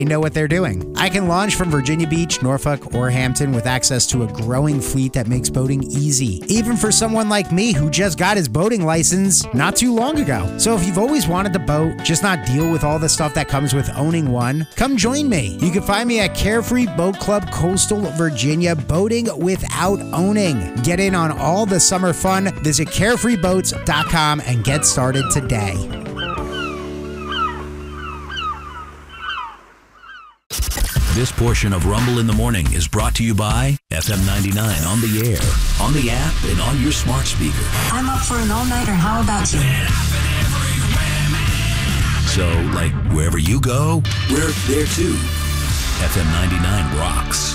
know what they're doing. I can launch from Virginia Beach, Norfolk, or Hampton with access to a growing fleet that makes boating easy, even for someone like me who just got his boating license not too long ago. So if you've always wanted to boat, just not deal with all the stuff that comes with owning one, come join me. You can find me at Carefree Boat Club, Coastal Virginia, boating without owning. Get in on all the summer fun. Visit carefreeboats.com and get started today. This portion of Rumble in the Morning is brought to you by FM 99 on the air, on the app, and on your smart speaker. I'm up for an all-nighter. How about you? So, like, wherever you go, we're there too. FM 99 rocks.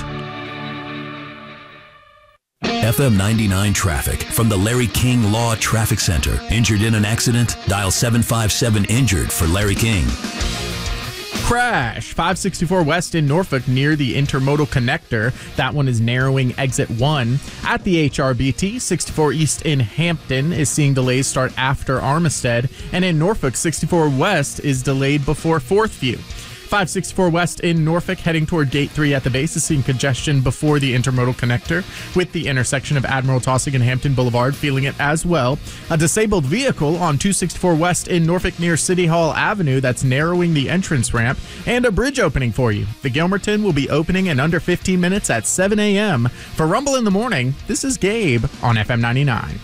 FM 99 traffic from the Larry King Law Traffic Center. Injured in an accident? Dial 757-INJURED for Larry King. Crash 564 West in Norfolk near the Intermodal Connector. That one is narrowing exit 1 at the HRBT. 64 East in Hampton is seeing delays start after Armistead. And in Norfolk, 64 West is delayed before Fourth View. 564 West in Norfolk heading toward Gate 3 at the base is seeing congestion before the Intermodal Connector with the intersection of Admiral Taussig and Hampton Boulevard feeling it as well. A disabled vehicle on 264 West in Norfolk near City Hall Avenue that's narrowing the entrance ramp, and a bridge opening for you. The Gilmerton will be opening in under 15 minutes at 7 a.m. For Rumble in the Morning, this is Gabe on FM 99.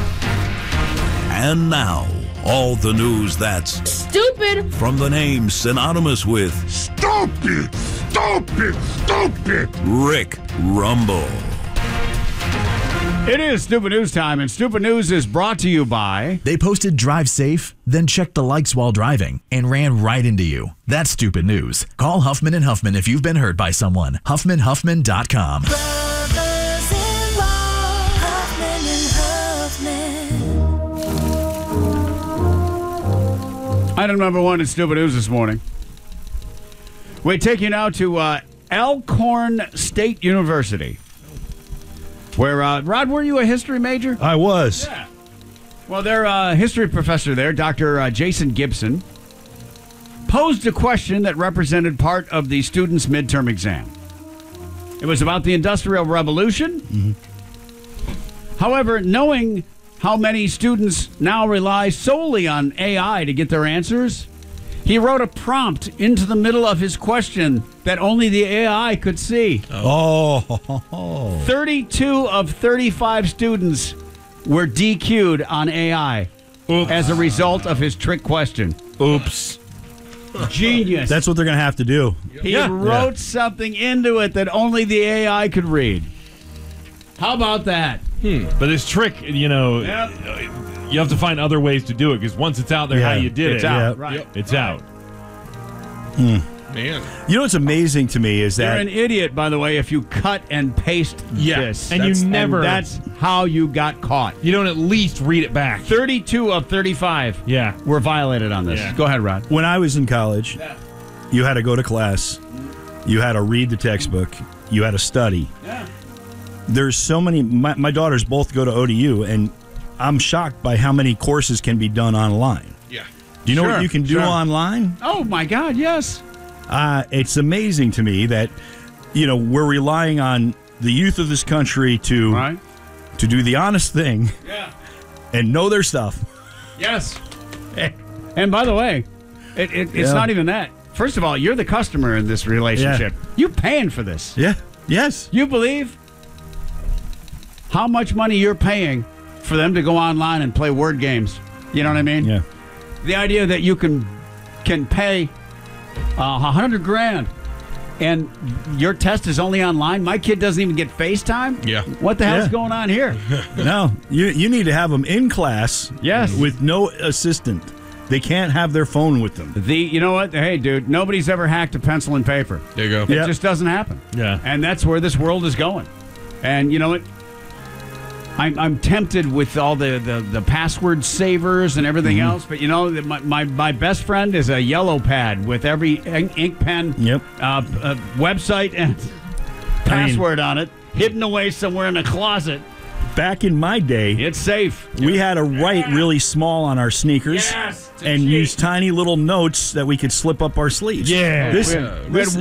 And now, all the news that's stupid from the name synonymous with stupid, stupid, stupid. Rick Rumble. It is Stupid News time, and Stupid News is brought to you by... They posted drive safe, then checked the likes while driving, and ran right into you. That's stupid news. Call Huffman & Huffman if you've been hurt by someone. HuffmanHuffman.com. Item number 1 in Stupid News this morning. We take you now to Elkhorn State University, where, Rod, were you a history major? I was. Yeah. Well, their history professor there, Dr. Jason Gibson, posed a question that represented part of the students' midterm exam. It was about the Industrial Revolution. Mm-hmm. However, knowing how many students now rely solely on AI to get their answers, he wrote a prompt into the middle of his question that only the AI could see. Oh. 32 of 35 students were DQ'd on AI as a result of his trick question. Oops. Genius. That's what they're going to have to do. He wrote something into it that only the AI could read. How about that? But this trick, you have to find other ways to do it, because once it's out there, how you did it's it, out. Right. It's out. Man. You know what's amazing to me is that... You're an idiot, by the way, if you cut and paste this. And that's how you got caught. You don't at least read it back. 32 of 35 were violated on this. Yeah. Go ahead, Rod. When I was in college, you had to go to class. You had to read the textbook. You had to study. Yeah. There's so many... My daughters both go to ODU, and I'm shocked by how many courses can be done online. Yeah. Do you know what you can do online? Oh, my God, yes. It's amazing to me that, we're relying on the youth of this country to do the honest thing and know their stuff. Yes. And by the way, it's not even that. First of all, you're the customer in this relationship. Yeah. You're paying for this. Yeah. Yes. You believe how much money you're paying for them to go online and play word games? You know what I mean? Yeah. The idea that you can pay $100,000 and your test is only online. My kid doesn't even get FaceTime. Yeah. What the hell's going on here? No, you need to have them in class. Yes. With no assistant. They can't have their phone with them. You know what? Hey, dude, nobody's ever hacked a pencil and paper. There you go. It just doesn't happen. Yeah. And that's where this world is going. And you know what? I'm tempted with all the password savers and everything else, but my best friend is a yellow pad with every ink pen, website and password on it, hidden away somewhere in a closet. back in my day, it's safe. We had to write really small on our sneakers and use tiny little notes that we could slip up our sleeves. Yeah. This